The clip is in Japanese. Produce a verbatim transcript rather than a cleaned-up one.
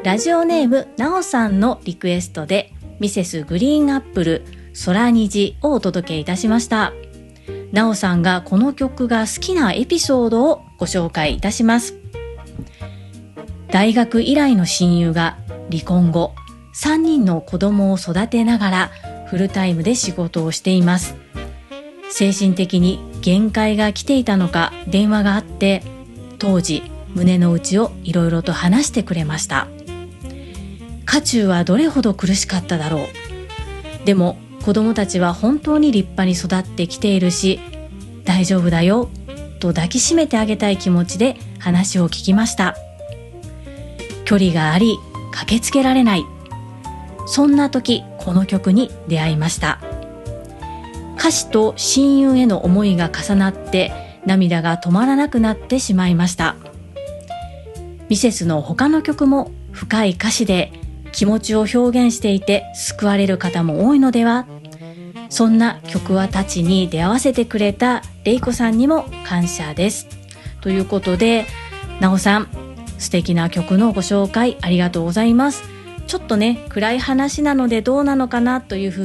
ラジオネームなおさんのリクエストでミセスグリーンアップル空虹をお届けいたしました。なおさんがこの曲が好きなエピソードをご紹介いたします。大学以来の親友が離婚後さんにんの子供を育てながらフルタイムで仕事をしています。精神的に限界が来ていたのか電話があって、当時胸の内をいろいろと話してくれました。渦中はどれほど苦しかっただろう。でも子供たちは本当に立派に育ってきているし、大丈夫だよと抱きしめてあげたい気持ちで話を聞きました。距離があり駆けつけられない、そんな時この曲に出会いました。歌詞と親友への思いが重なって涙が止まらなくなってしまいました。ミセスの他の曲も深い歌詞で気持ちを表現していて救われる方も多いのでは。そんな曲はたちに出会わせてくれたレイコさんにも感謝です。ということで、なおさん素敵な曲のご紹介ありがとうございます。ちょっとね暗い話なのでどうなのかなというふう